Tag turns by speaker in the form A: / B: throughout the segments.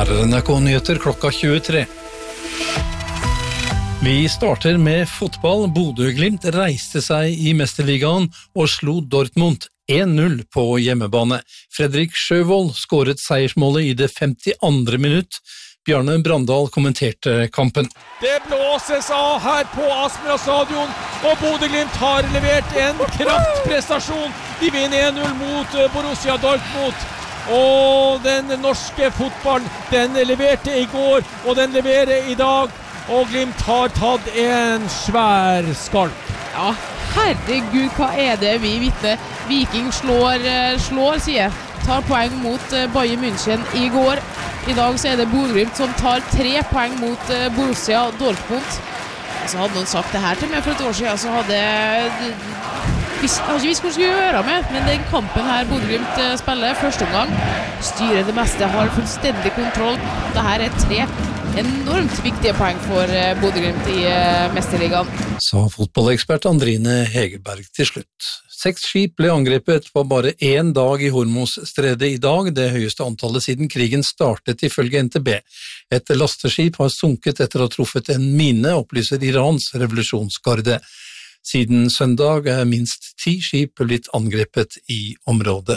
A: Her NRK Nyheter klokka 23. Vi starter med fotball. Bodø/Glimt reiste seg i Mesterligaen og slo Dortmund 1-0 på hjemmebane. Fredrik Sjøvold skåret seiersmålet i det 52. minutt. Bjarne Brandal kommenterte kampen.
B: Det blåses av her på Aspmyra stadion, og Bodø/Glimt har levert en kraftprestasjon. De vinner 1-0 mot Borussia Dortmund. Og den norske fotballen, den leverte i går, og den leverer i dag. Og Glimt har tatt en svær skalp.
C: Ja, herregud, hva er det vi vitner? Viking slår, sier jeg. Tar poeng mot Bayern München i går. I dag så er det Bodø/Glimt som tar 3 poeng mot Borussia Dortmund. Så hadde noen sagt det her til meg for et år siden, så hadde jeg ikke visst hva jeg skulle gjøre med, men den kampen her Bodø/Glimt spiller første omgang, styrer det meste, har fullstendig kontroll. Dette er 3 enormt viktige poeng for Bodø/Glimt i Mesterligaen.
A: Sa fotballekspert Andrine Hegerberg til slutt. 6 skip ble angrepet på bare 1 dag i Hormuzstredet i dag, det høyeste antallet siden krigen startet ifølge NTB. Et lasteskip har sunket etter å ha truffet en mine, opplyser Irans revolusjonsgarde. Siden søndag er minst 10 skip blitt angrepet i området.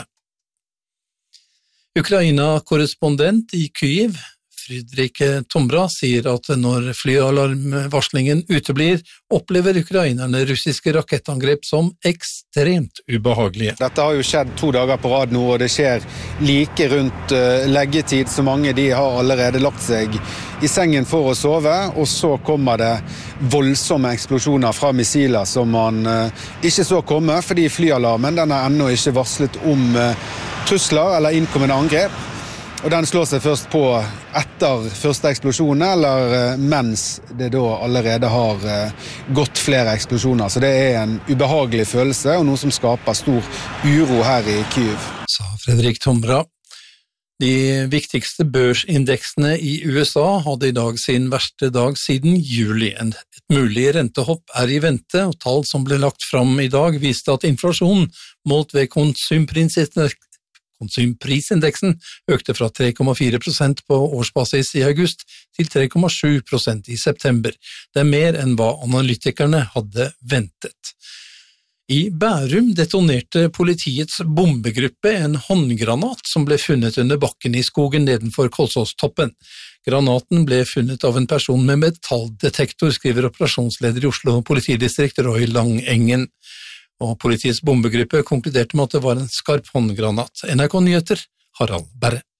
A: Ukraina-korrespondent i Kyiv, Fredrik Tombra, sier at når flyalarmvarslingen uteblir, opplever ukrainerne russiske rakettangrep som ekstremt ubehagelige.
D: Dette har jo skjedd 2 dager på rad nå, og det skjer like rundt leggetid, så mange de har allerede lagt seg i sengen for å sove, og så kommer det voldsomme eksplosjoner fra missiler som man ikke så komme, fordi flyalarmen den er ennå ikke varslet om trusler eller innkommende angrep. Og den slår seg først på etter første eksplosjon, eller mens det da allerede har gått flere eksplosjoner. Så det er en ubehagelig følelse, og noe som skaper stor uro her i Kyiv.
A: Sa Fredrik Tombra. De viktigste børsindeksene i USA hadde i dag sin verste dag siden juli. Et mulig rentehopp er i vente, og tall som ble lagt fram i dag viste at inflasjonen målt ved konsumprisindeksen økte fra 3,4% på årsbasis i august til 3,7% i september. Det er mer enn hva analytikerne hadde ventet. I Bærum detonerte politiets bombegruppe en håndgranat som ble funnet under bakken i skogen nedenfor Kolsåstoppen. Granaten ble funnet av en person med metalldetektor, skriver operasjonsleder i Oslo politidistrikt Roy Langengen. Og politiets bombegruppe konkluderte med at det var en skarp håndgranat. NRK Nyheter, Harald Berre.